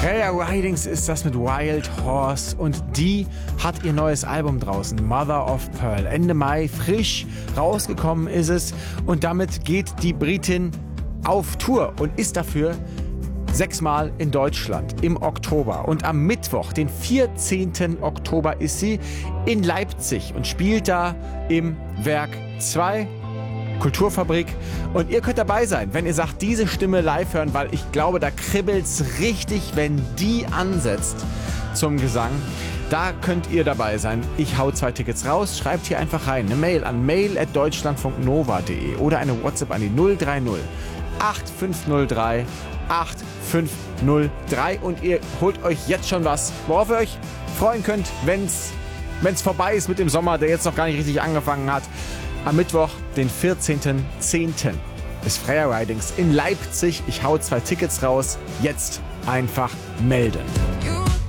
Freya Ridings ist das mit Wild Horse und die hat ihr neues Album draußen, Mother of Pearl. Ende Mai, frisch rausgekommen ist es und damit geht die Britin auf Tour und ist dafür 6-mal in Deutschland im Oktober. Und am Mittwoch, den 14. Oktober, ist sie in Leipzig und spielt da im Werk 2. Kulturfabrik. Und ihr könnt dabei sein, wenn ihr sagt, diese Stimme live hören, weil ich glaube, da kribbelt's richtig, wenn die ansetzt zum Gesang. Da könnt ihr dabei sein. Ich hau 2 Tickets raus. Schreibt hier einfach rein. Eine Mail an mail@deutschlandfunknova.de oder eine WhatsApp an die 030 8503 8503 und ihr holt euch jetzt schon was, worauf ihr euch freuen könnt, wenn's vorbei ist mit dem Sommer, der jetzt noch gar nicht richtig angefangen hat. Am Mittwoch, den 14.10. ist Freya Ridings in Leipzig. Ich hau 2 Tickets raus. Jetzt einfach melden.